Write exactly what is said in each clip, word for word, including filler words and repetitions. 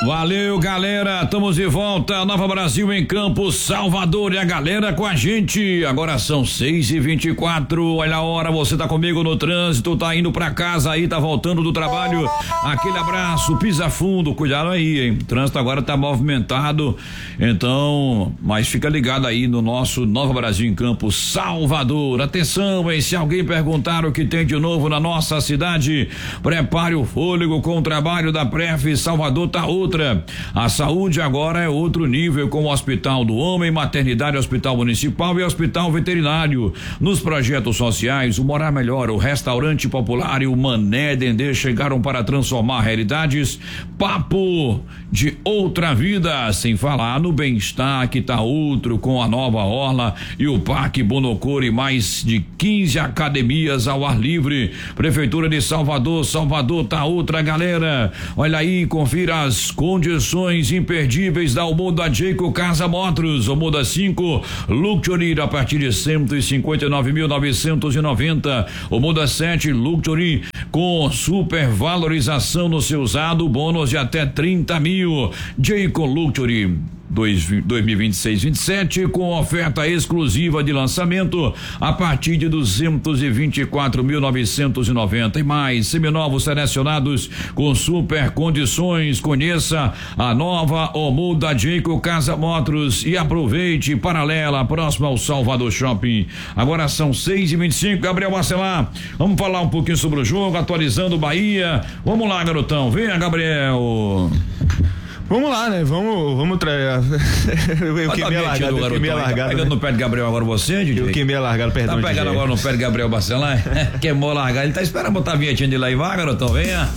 Valeu, galera, estamos de volta, Nova Brasil em Campo, Salvador, e a galera com a gente. Agora são seis e vinte e quatro, olha a hora, você tá comigo no trânsito, tá indo pra casa aí, tá voltando do trabalho, aquele abraço, pisa fundo, cuidado aí, hein, o trânsito agora tá movimentado, então, mas fica ligado aí no nosso Nova Brasil em Campo, Salvador. Atenção, hein, se alguém perguntar o que tem de novo na nossa cidade, prepare o fôlego com o trabalho da Pref Salvador tá outra. A saúde agora é outro nível, com o Hospital do Homem, Maternidade, Hospital Municipal e Hospital Veterinário. Nos projetos sociais, o Morar Melhor, o Restaurante Popular e o Mané Dendê chegaram para transformar realidades. Papo de outra vida, sem falar no bem-estar que tá outro, com a nova orla e o Parque Bonocor e mais de quinze academias ao ar livre. Prefeitura de Salvador, Salvador tá outra, galera. Olha aí, confira as condições imperdíveis da Omoda Jayco Casa Motors. Omoda cinco Luxury a partir de cento e cinquenta e nove mil novecentos e noventa. Omoda sete Luxury com super valorização no seu usado, bônus de até trinta mil. Jayco Luxury dois mil e vinte e seis vinte e sete com oferta exclusiva de lançamento a partir de duzentos e vinte e quatro mil novecentos e noventa e mais seminovos selecionados com super condições. Conheça a nova Omoda Jayco Casa Motors e aproveite, paralela, próxima ao Salvador Shopping. Agora são seis e vinte e cinco, Gabriel Marcelar, vamos falar um pouquinho sobre o jogo, atualizando o Bahia. Vamos lá, garotão, venha, Gabriel. Vamos lá, né? Vamos, vamos trazer. Eu queimei a largada, eu queimei a largada. Tá pegando no pé de Gabriel agora você, D J? Eu queimei a largada, perdão. Tá pegando agora no pé de Gabriel Barcelar? Queimou a largada, ele tá esperando botar a vinhetinha de lá e vai, garotão, venha.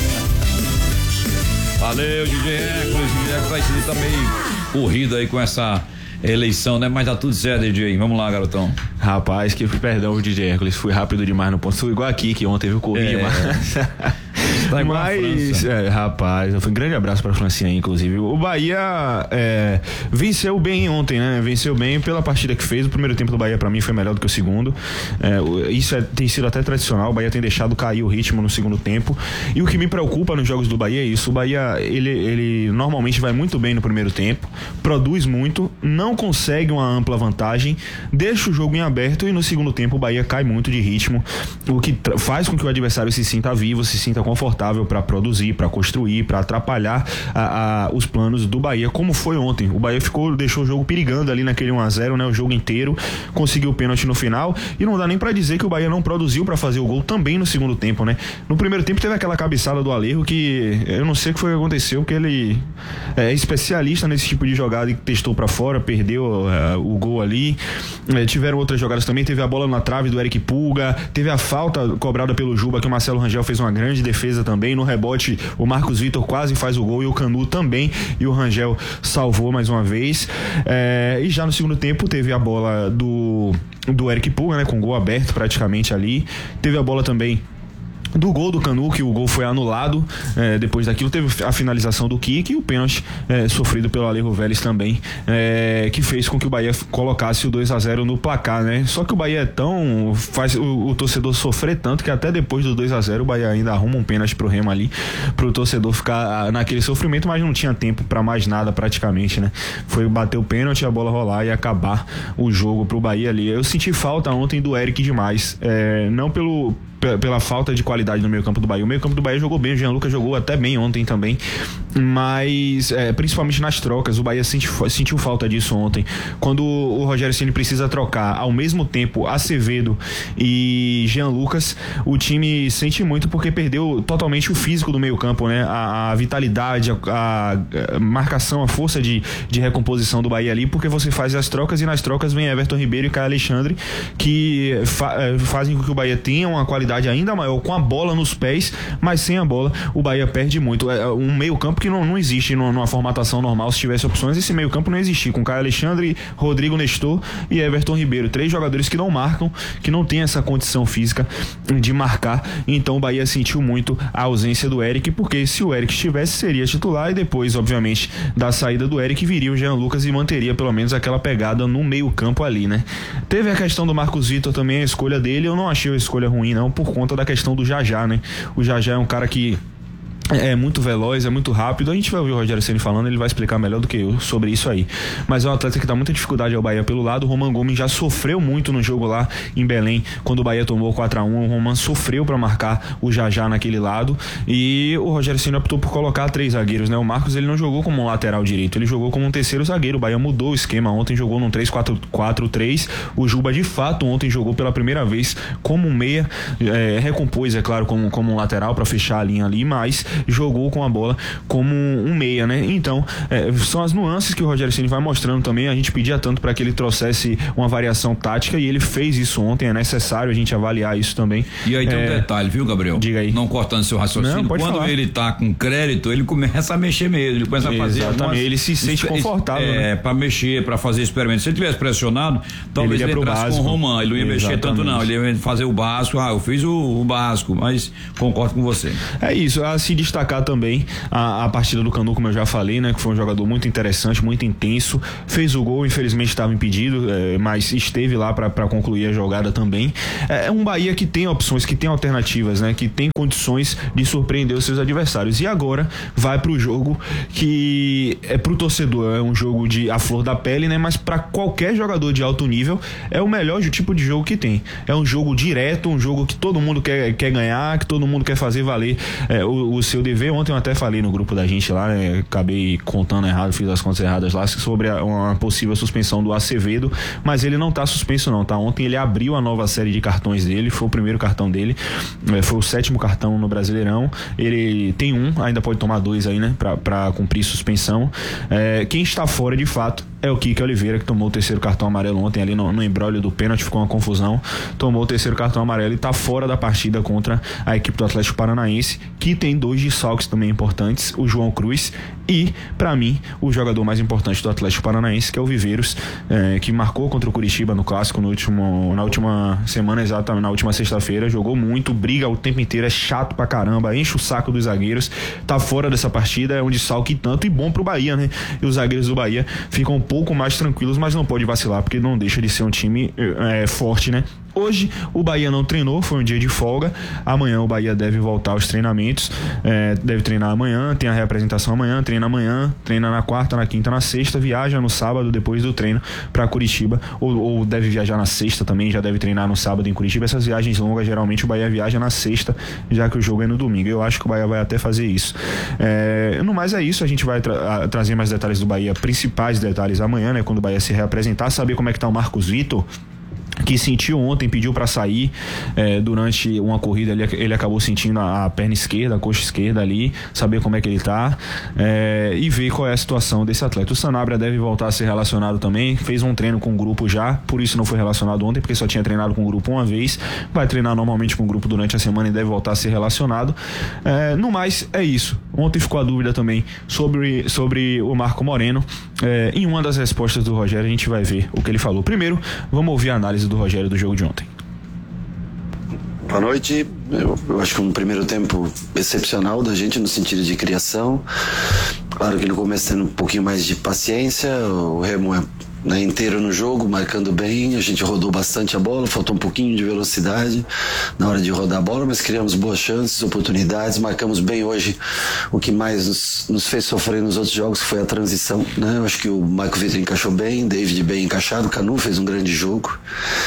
Valeu, D J Hércules, D J Hércules vai ser também corrido aí com essa eleição, né? Mas tá tudo certo, D J, vamos lá, garotão. Rapaz, que perdão, D J Hércules, fui rápido demais no ponto, fui igual aqui, que ontem eu corri, é. mas... Tá Mas, é, rapaz, um grande abraço pra Francinha, inclusive. O Bahia é, venceu bem ontem, né? Venceu bem pela partida que fez. O primeiro tempo do Bahia, pra mim, foi melhor do que o segundo. É, isso é, tem sido até tradicional. O Bahia tem deixado cair o ritmo no segundo tempo. E o que me preocupa nos jogos do Bahia é isso. O Bahia, ele, ele normalmente vai muito bem no primeiro tempo, produz muito, não consegue uma ampla vantagem, deixa o jogo em aberto e no segundo tempo o Bahia cai muito de ritmo, o que faz com que o adversário se sinta vivo, se sinta confortável para produzir, para construir, para atrapalhar a, a, os planos do Bahia, como foi ontem. O Bahia ficou, deixou o jogo perigando ali naquele um a zero, né, o jogo inteiro, conseguiu o pênalti no final e não dá nem para dizer que o Bahia não produziu para fazer o gol também no segundo tempo, né? No primeiro tempo teve aquela cabeçada do Alejo que eu não sei o que foi que aconteceu, porque ele é especialista nesse tipo de jogada e testou para fora, perdeu uh, o gol ali. É, tiveram outras jogadas também, teve a bola na trave do Eric Pulga, teve a falta cobrada pelo Juba que o Marcelo Rangel fez uma grande defesa também. No rebote o Marcos Vitor quase faz o gol e o Canu também, e o Rangel salvou mais uma vez. É, e já no segundo tempo teve a bola do do Eric Pulga, né, com gol aberto praticamente ali. Teve a bola também do gol do Canu, que o gol foi anulado. É, depois daquilo teve a finalização do Kik e o pênalti é, sofrido pelo Alejo Vélez também, é, que fez com que o Bahia colocasse o dois a zero no placar, né? Só que o Bahia é tão faz o, o torcedor sofrer tanto que até depois do dois a zero o Bahia ainda arruma um pênalti pro Remo ali, pro torcedor ficar naquele sofrimento, mas não tinha tempo para mais nada praticamente, né? Foi bater o pênalti, a bola rolar e acabar o jogo pro Bahia ali. Eu senti falta ontem do Eric demais, é, não pelo pela falta de qualidade no meio campo do Bahia. O meio campo do Bahia jogou bem, o Jean Lucas jogou até bem ontem também, mas é, principalmente nas trocas, o Bahia senti, sentiu falta disso ontem. Quando o Rogério Ceni precisa trocar ao mesmo tempo Acevedo e Jean Lucas, o time sente muito porque perdeu totalmente o físico do meio campo, né? A, a vitalidade, a, a marcação, a força de, de recomposição do Bahia ali, porque você faz as trocas e nas trocas vem Everton Ribeiro e Caio Alexandre, que fa, fazem com que o Bahia tenha uma qualidade ainda maior com a bola nos pés, mas sem a bola o Bahia perde muito. É um meio campo que não, não existe numa formatação normal. Se tivesse opções, esse meio campo não existia, com Caio Alexandre, Rodrigo Nestor e Everton Ribeiro, três jogadores que não marcam, que não tem essa condição física de marcar. Então o Bahia sentiu muito a ausência do Eric, porque se o Eric estivesse, seria titular, e depois, obviamente, da saída do Eric, viria o Jean Lucas e manteria pelo menos aquela pegada no meio campo ali, né? Teve a questão do Marcos Vitor também, a escolha dele, eu não achei a escolha ruim não, por conta da questão do Jajá, né? O Jajá é um cara que É muito veloz, é muito rápido. A gente vai ouvir o Rogério Ceni falando, ele vai explicar melhor do que eu sobre isso aí. Mas é um atleta que dá muita dificuldade ao Bahia pelo lado. O Roman Gomes já sofreu muito no jogo lá em Belém, quando o Bahia tomou quatro a um. O Roman sofreu para marcar o Jajá naquele lado. E o Rogério Ceni optou por colocar três zagueiros, né? O Marcos, ele não jogou como um lateral direito, ele jogou como um terceiro zagueiro. O Bahia mudou o esquema ontem, jogou num três quatro quatro três. O Juba, de fato, ontem jogou pela primeira vez como um meia. É, recompôs, é claro, como, como um lateral para fechar a linha ali, mas jogou com a bola como um meia, né? Então, é, são as nuances que o Rogério Ceni vai mostrando também. A gente pedia tanto para que ele trouxesse uma variação tática e ele fez isso ontem. É necessário a gente avaliar isso também. E aí tem é... um detalhe, viu, Gabriel? Diga aí. Não cortando seu raciocínio. Não, quando falar. Ele tá com crédito, ele começa a mexer mesmo. Ele começa a fazer. Exatamente. Algumas... Ele se sente confortável. É, né? Para mexer, para fazer experimentos. Se ele tivesse pressionado, talvez ele, ele entrasse com o Roman. Ele não ia Exatamente. mexer tanto, não. Ele ia fazer o básico. Ah, eu fiz o, o básico, mas concordo com você. É isso. A se destacar também a, a partida do Canu, como eu já falei, né? Que foi um jogador muito interessante, muito intenso. Fez o gol, infelizmente estava impedido, é, mas esteve lá para concluir a jogada também. É um Bahia que tem opções, que tem alternativas, né? Que tem condições de surpreender os seus adversários. E agora vai pro jogo que é pro torcedor, é um jogo de a flor da pele, né? Mas para qualquer jogador de alto nível é o melhor tipo de jogo que tem. É um jogo direto, um jogo que todo mundo quer, quer ganhar, que todo mundo quer fazer valer é, o, o seu dever. Ontem eu até falei no grupo da gente lá, né? Acabei contando errado, fiz as contas erradas lá sobre a, uma possível suspensão do Acevedo, mas ele não tá suspenso não, tá? Ontem ele abriu a nova série de cartões dele, foi o primeiro cartão dele, é, foi o sétimo cartão no Brasileirão. Ele tem um, ainda pode tomar dois aí, né? Pra, pra cumprir suspensão. É, quem está fora de fato é o Kike Oliveira, que tomou o terceiro cartão amarelo ontem ali no, no embrólio do pênalti, ficou uma confusão, tomou o terceiro cartão amarelo e tá fora da partida contra a equipe do Atlético Paranaense, que tem dois desfalques também importantes, o João Cruz e, pra mim, o jogador mais importante do Atlético Paranaense, que é o Viveiros, é, que marcou contra o Curitiba no clássico no último, na última semana, exatamente, na última sexta-feira, jogou muito, briga o tempo inteiro, é chato pra caramba, enche o saco dos zagueiros, tá fora dessa partida, é um desfalque tanto e bom pro Bahia, né? E os zagueiros do Bahia ficam um pouco mais tranquilos, mas não pode vacilar, porque não deixa de ser um time é, forte, né? Hoje o Bahia não treinou, foi um dia de folga. Amanhã o Bahia deve voltar aos treinamentos, é, deve treinar amanhã, tem a reapresentação amanhã, treina amanhã, treina na quarta, na quinta, na sexta, viaja no sábado depois do treino para Curitiba, ou, ou deve viajar na sexta também, já deve treinar no sábado em Curitiba. Essas viagens longas, geralmente o Bahia viaja na sexta, já que o jogo é no domingo. Eu acho que o Bahia vai até fazer isso. É, no mais é isso, a gente vai tra- a, trazer mais detalhes do Bahia, principais detalhes amanhã, né, quando o Bahia se reapresentar, saber como é que tá o Marcos Vitor, que sentiu ontem, pediu para sair é, durante uma corrida, ele, ele acabou sentindo a, a perna esquerda, a coxa esquerda ali, saber como é que ele tá é, e ver qual é a situação desse atleta. O Sanabria deve voltar a ser relacionado também, fez um treino com o grupo já, por isso não foi relacionado ontem, porque só tinha treinado com o grupo uma vez, vai treinar normalmente com o grupo durante a semana e deve voltar a ser relacionado. É, no mais, é isso. Ontem ficou a dúvida também sobre, sobre o Marco Moreno. É, em uma das respostas do Rogério a gente vai ver o que ele falou. Primeiro, vamos ouvir a análise do Rogério do jogo de ontem. Boa noite. Eu, eu acho que um primeiro tempo excepcional da gente no sentido de criação. Claro que no começo tendo um pouquinho mais de paciência, o Remo é né, inteiro no jogo, marcando bem, a gente rodou bastante a bola, faltou um pouquinho de velocidade na hora de rodar a bola, mas criamos boas chances, oportunidades, marcamos bem hoje. O que mais nos, nos fez sofrer nos outros jogos foi a transição, né? Eu acho que o Marco Vitor encaixou bem, David bem encaixado, o Canu fez um grande jogo.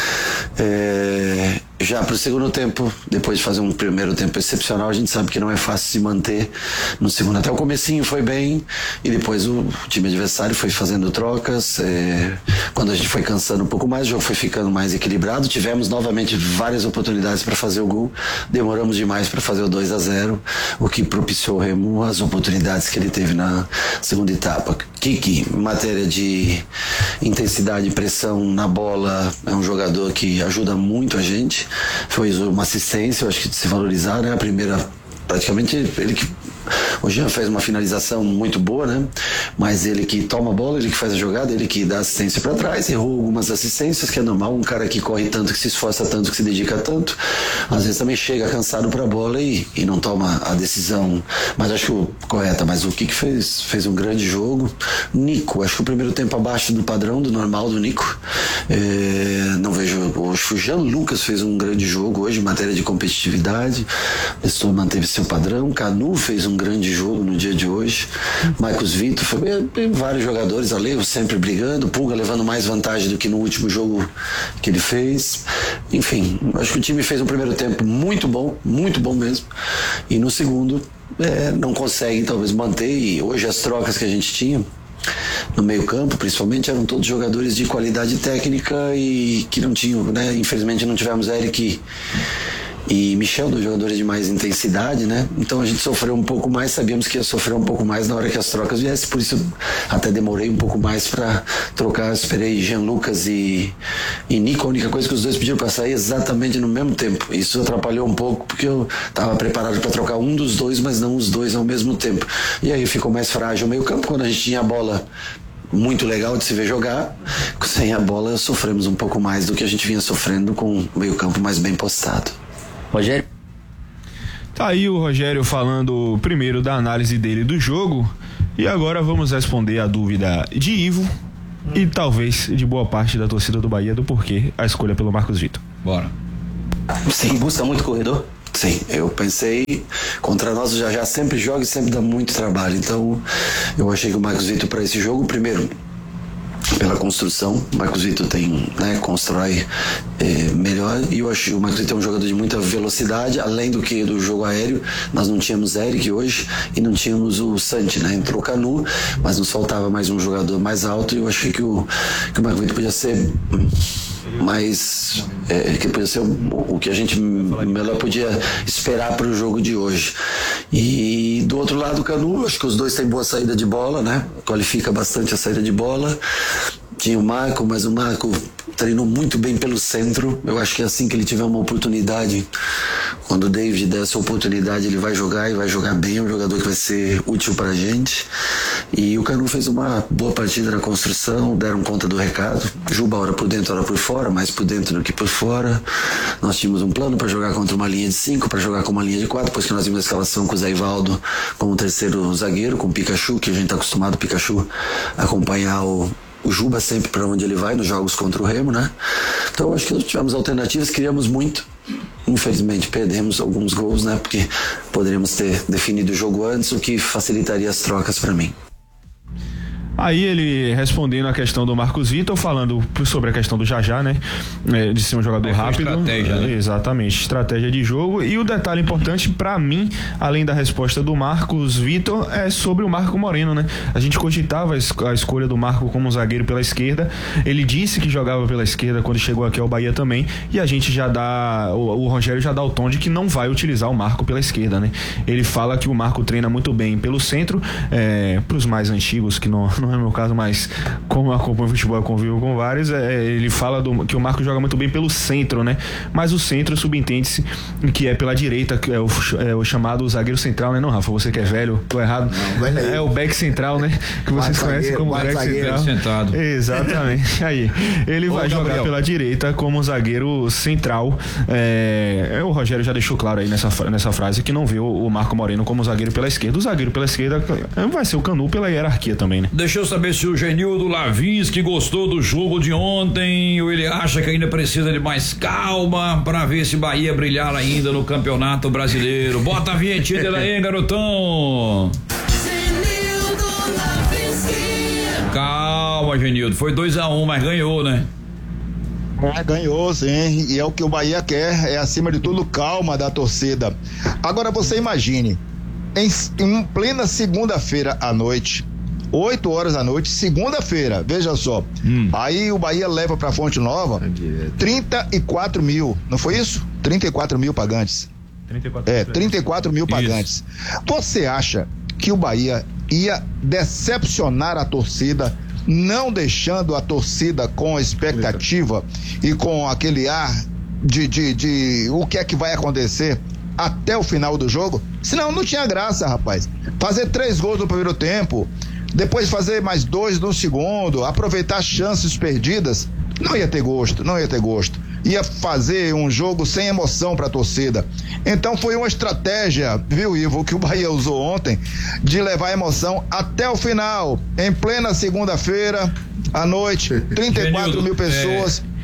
É... Já para o segundo tempo, depois de fazer um primeiro tempo excepcional, a gente sabe que não é fácil se manter no segundo. Até o comecinho foi bem, e depois o time adversário foi fazendo trocas. É, quando a gente foi cansando um pouco mais, o jogo foi ficando mais equilibrado. Tivemos novamente várias oportunidades para fazer o gol. Demoramos demais para fazer o dois a zero, o que propiciou o Remo as oportunidades que ele teve na segunda etapa. Kike, em matéria de intensidade e pressão na bola, é um jogador que ajuda muito a gente. Foi uma assistência, eu acho que de se valorizar, né? A primeira, praticamente, ele que o Jean fez uma finalização muito boa, né? Mas ele que toma a bola, ele que faz a jogada, ele que dá assistência para trás, errou algumas assistências, que é normal, um cara que corre tanto, que se esforça tanto, que se dedica tanto, às vezes também chega cansado para a bola e, e não toma a decisão, mas acho correta. Mas o Kike fez, fez um grande jogo. Nico, acho que o primeiro tempo abaixo do padrão, do normal do Nico. É, não vejo, o Jean Lucas fez um grande jogo hoje em matéria de competitividade, Nestor manteve seu padrão, Canu fez um um grande jogo no dia de hoje. Marcos Vitor, foi bem, vários jogadores ali, sempre brigando, Pulga levando mais vantagem do que no último jogo que ele fez. Enfim, acho que o time fez um primeiro tempo muito bom, muito bom mesmo. E no segundo, é, não consegue talvez manter. E hoje as trocas que a gente tinha no meio campo, principalmente, eram todos jogadores de qualidade técnica e que não tinham, né? Infelizmente não tivemos Eric e Michel, dois jogadores de mais intensidade, né? Então a gente sofreu um pouco mais, sabíamos que ia sofrer um pouco mais na hora que as trocas viessem, por isso até demorei um pouco mais para trocar. Esperei Jean Lucas e, e Nico, a única coisa que os dois pediram para sair exatamente no mesmo tempo. Isso atrapalhou um pouco, porque eu estava preparado para trocar um dos dois, mas não os dois ao mesmo tempo. E aí ficou mais frágil o meio campo. Quando a gente tinha a bola, muito legal de se ver jogar, sem a bola sofremos um pouco mais do que a gente vinha sofrendo com o meio campo mais bem postado. Rogério? Tá aí o Rogério falando primeiro da análise dele do jogo, e agora vamos responder a dúvida de Ivo e talvez de boa parte da torcida do Bahia do porquê a escolha pelo Marcos Vitor. Bora. Sim, busca muito corredor? Sim, eu pensei, contra nós o Jajá sempre joga e sempre dá muito trabalho, então eu achei que o Marcos Vitor para esse jogo, primeiro pela construção, o Marcos Vitor tem, né, constrói é, melhor, e eu acho que o Marcos Vitor é um jogador de muita velocidade, além do que do jogo aéreo. Nós não tínhamos Eric hoje e não tínhamos o Santi, né? Entrou o Canu, mas nos faltava mais um jogador mais alto, e eu achei que o, que o Marcos Vitor podia ser mais, é, que podia ser o, o que a gente melhor podia esperar para o jogo de hoje. E do outro lado o Canu, acho que os dois têm boa saída de bola, né? Qualifica bastante a saída de bola. Tinha o Marco, mas o Marco treinou muito bem pelo centro. Eu acho que assim que ele tiver uma oportunidade, quando o David der essa oportunidade, ele vai jogar e vai jogar bem. É um jogador que vai ser útil pra gente. E o Canu fez uma boa partida na construção, deram conta do recado. Juba hora por dentro, hora por fora, mais por dentro do que por fora. Nós tínhamos um plano para jogar contra uma linha de cinco, para jogar com uma linha de quatro, depois que nós vimos a escalação com o Zé Ivaldo como terceiro zagueiro, com o Pikachu, que a gente tá acostumado, o Pikachu, a acompanhar o o Juba sempre para onde ele vai nos jogos contra o Remo, né? Então acho que nós tivemos alternativas, queríamos muito, infelizmente perdemos alguns gols, né? Porque poderíamos ter definido o jogo antes, o que facilitaria as trocas para mim. Aí ele respondendo a questão do Marcos Vitor, falando sobre a questão do Jajá, né? É, de ser um jogador é, rápido. Estratégia, né? Exatamente, estratégia de jogo. E o detalhe importante pra mim, além da resposta do Marcos Vitor, é sobre o Marco Moreno, né? A gente cogitava a escolha do Marco como zagueiro pela esquerda. Ele disse que jogava pela esquerda quando chegou aqui ao Bahia também. E a gente já dá, o, o Rogério já dá o tom de que não vai utilizar o Marco pela esquerda, né? Ele fala que o Marco treina muito bem pelo centro. É, pros mais antigos, que não, não é meu caso, mas como eu acompanho futebol, eu convivo com vários, é, ele fala do, que o Marco joga muito bem pelo centro, né? Mas o centro subentende-se que é pela direita, que é o, é o chamado zagueiro central, né? Não, Rafa, você que é velho, tô errado. Não, é, é o back central, né? Que vocês mais conhecem zagueiro, como back central. Sentado. Exatamente. Aí, ele Ô, vai Gabriel. jogar pela direita como zagueiro central. É, o Rogério já deixou claro aí nessa, nessa frase que não vê o, o Marco Moreno como zagueiro pela esquerda. O zagueiro pela esquerda vai ser o Canu pela hierarquia também, né? Deixa eu saber se o Genildo Lavinsky gostou do jogo de ontem ou ele acha que ainda precisa de mais calma para ver se Bahia brilhar ainda no Campeonato Brasileiro. Bota a vinhetinha dele aí, garotão. Genildo Lavinsky. Calma, Genildo, foi dois a um, mas ganhou, né? É, ganhou, sim, e é o que o Bahia quer, é acima de tudo calma da torcida. Agora você imagine, em, em plena segunda-feira à noite, oito horas da noite, segunda-feira, veja só. Hum. Aí o Bahia leva pra Fonte Nova trinta e quatro mil, não foi isso? trinta e quatro mil pagantes. trinta e quatro é, trinta e quatro mil pagantes. Isso. Você acha que o Bahia ia decepcionar a torcida, não deixando a torcida com expectativa e com aquele ar de, de, de o que é que vai acontecer até o final do jogo? Senão não tinha graça, rapaz. Fazer três gols no primeiro tempo, depois fazer mais dois no segundo, aproveitar chances perdidas, não ia ter gosto, não ia ter gosto. Ia fazer um jogo sem emoção para a torcida. Então foi uma estratégia, viu, Ivo, que o Bahia usou ontem, de levar a emoção até o final, em plena segunda-feira à noite, trinta e quatro mil pessoas.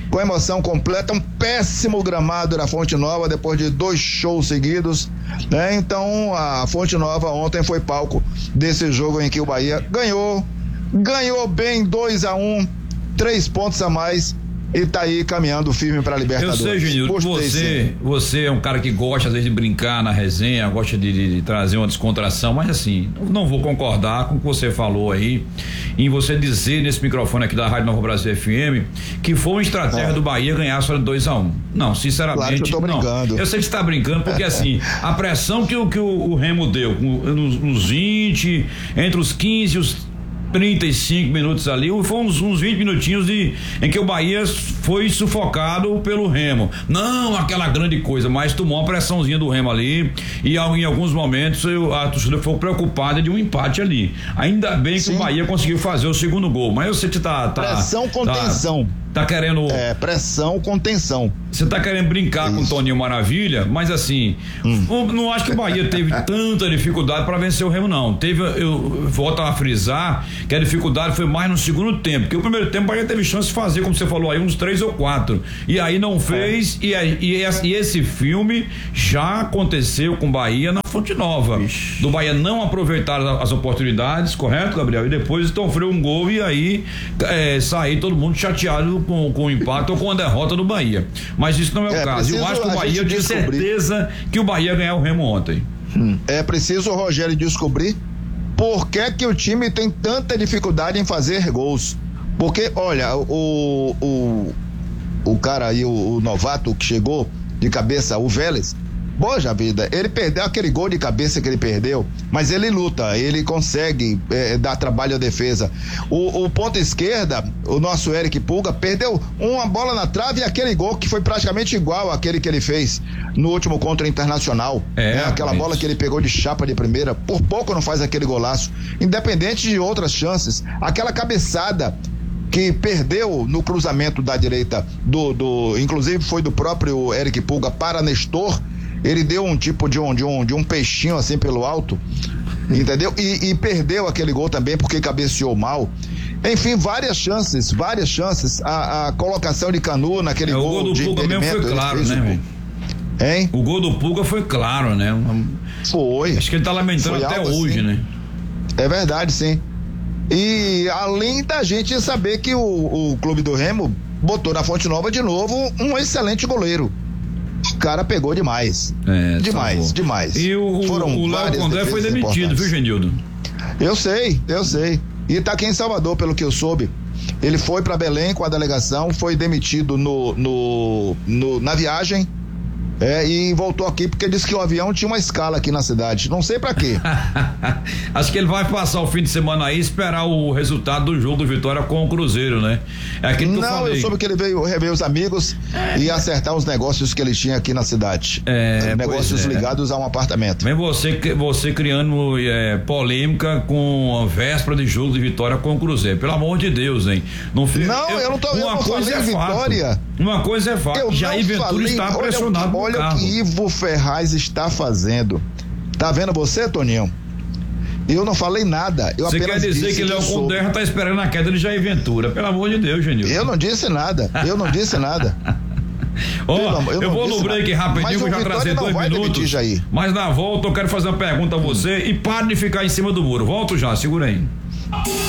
com emoção completa, um péssimo gramado da Fonte Nova depois de dois shows seguidos, né? Então a Fonte Nova ontem foi palco desse jogo em que o Bahia ganhou, ganhou bem dois a um, três pontos a mais e tá aí caminhando firme para a Libertadores. Eu sei, Genildo, você, você é um cara que gosta às vezes de brincar na resenha, gosta de, de, de trazer uma descontração, mas assim, não vou concordar com o que você falou aí, em você dizer nesse microfone aqui da Rádio Nova Brasil F M que foi uma estratégia ah. do Bahia ganhar só de dois a um. Não, sinceramente. Claro que eu tô brincando. Não. Eu sei que você tá brincando, porque assim, a pressão que o, que o, o Remo deu nos, nos vinte, entre os quinze e os trinta e cinco minutos ali, foi uns, uns vinte minutinhos de, em que o Bahia foi sufocado pelo Remo. Não aquela grande coisa, mas tomou uma pressãozinha do Remo ali e em alguns momentos eu, a torcida foi preocupada de um empate ali. Ainda bem que Sim. o Bahia conseguiu fazer o segundo gol, mas eu sei que tá... tá pressão, contenção. Tá, tá querendo... É, pressão, contenção. Você tá querendo brincar Isso. com o Toninho Maravilha, mas assim, hum. não acho que o Bahia teve tanta dificuldade para vencer o Remo, não. Teve, eu volto a frisar que a dificuldade foi mais no segundo tempo, porque o primeiro tempo o Bahia teve chance de fazer, como você falou aí, uns três ou quatro. E aí não fez, é. e, e, e esse filme já aconteceu com o Bahia na Fonte Nova. Ixi. Do Bahia não aproveitar as oportunidades, correto, Gabriel? E depois sofreu um gol e aí é, sair todo mundo chateado com, com o empate ou com a derrota do Bahia. Mas isso não é, é o caso. Eu acho que o Bahia, eu tinha certeza que o Bahia ia ganhar o Remo ontem. Hum. É preciso o Rogério descobrir por que que o time tem tanta dificuldade em fazer gols. Porque, olha, o o, o cara aí, o, o novato que chegou de cabeça, o Vélez, poxa vida, ele perdeu aquele gol de cabeça que ele perdeu, mas ele luta, ele consegue é, dar trabalho à defesa. O, o ponta esquerda, o nosso Eric Pulga, perdeu uma bola na trave e aquele gol que foi praticamente igual àquele que ele fez no último contra o Internacional. É, né? Aquela mas... bola que ele pegou de chapa de primeira, por pouco não faz aquele golaço, independente de outras chances. Aquela cabeçada que perdeu no cruzamento da direita do, do inclusive foi do próprio Eric Pulga para Nestor. Ele deu um tipo de um, de um, de um peixinho assim pelo alto, entendeu? E, e perdeu aquele gol também porque cabeceou mal. Enfim, várias chances, várias chances. A, a colocação de Canu naquele é, gol, gol do de Pulga mesmo foi claro, né, velho? Hein? O gol do Pulga foi claro, né? Foi. Acho que ele tá lamentando até hoje, assim, né? É verdade, sim. E além da gente saber que o, o Clube do Remo botou na Fonte Nova de novo um excelente goleiro. O cara pegou demais. É, demais, demais. E o, o Léo Condé foi demitido, viu, Genildo? Eu sei, eu sei. E tá aqui em Salvador, pelo que eu soube. Ele foi para Belém com a delegação, foi demitido no, no, no, na viagem. É, e voltou aqui porque disse que o avião tinha uma escala aqui na cidade. Não sei pra quê. Acho que ele vai passar o fim de semana aí e esperar o resultado do jogo do Vitória com o Cruzeiro, né? É aquilo que eu falei. Não, eu soube que ele veio rever os amigos é, e acertar os negócios que ele tinha aqui na cidade. É, negócios é. ligados a um apartamento. Vem você, você criando é, polêmica com a véspera de jogo de Vitória com o Cruzeiro. Pelo amor de Deus, hein? Não, não eu, eu não tô uma eu não coisa é Vitória. Fato. Uma coisa é fato. Jair Ventura está pressionado. Olha, olha o que Ivo Ferraz está fazendo. Tá vendo você, Toninho? Eu não falei nada. Eu você quer dizer que Léo Condé está esperando a queda de Jair Ventura? Pelo amor de Deus, Genil. Eu não disse nada. Eu não disse nada. Ó, oh, eu, eu vou no break nada. rapidinho, vou já trazer dois minutos. Jair. Mas na volta eu quero fazer uma pergunta a você hum. e pare de ficar em cima do muro. Volto já, segura aí.